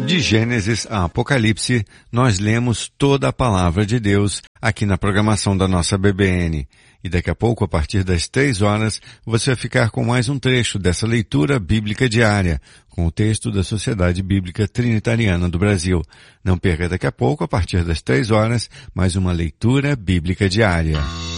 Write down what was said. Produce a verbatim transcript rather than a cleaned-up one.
De Gênesis a Apocalipse, nós lemos toda a palavra de Deus aqui na programação da nossa B B N. E daqui a pouco, a partir das três horas, você vai ficar com mais um trecho dessa leitura bíblica diária, com o texto da Sociedade Bíblica Trinitariana do Brasil. Não perca daqui a pouco, a partir das três horas, mais uma leitura bíblica diária.